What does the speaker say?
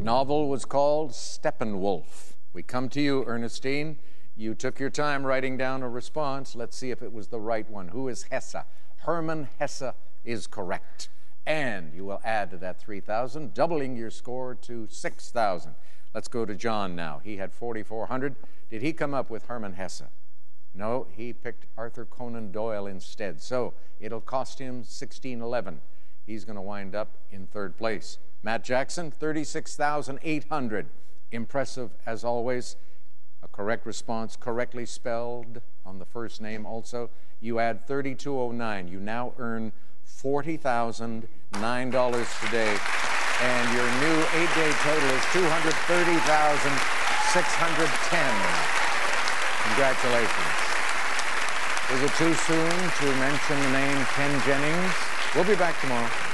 novel was called Steppenwolf. We come to you, Ernestine. You took your time writing down a response. Let's see if it was the right one. Who is Hesse? Hermann Hesse is correct. And you will add to that 3,000, doubling your score to 6,000. Let's go to John now. He had 4,400. Did he come up with Hermann Hesse? No, he picked Arthur Conan Doyle instead. So it'll cost him 1,611. He's going to wind up in third place. Matt Jackson, 36,800. Impressive as always. A correct response, correctly spelled on the first name also. You add 3,209. You now earn $40,009 today. And your new 8-day total is $230,610. Congratulations. Is it too soon to mention the name Ken Jennings? We'll be back tomorrow.